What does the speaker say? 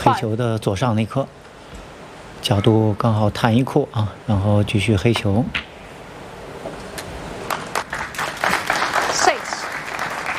黑球的左上那颗，角度刚好弹一库啊，然后继续黑球。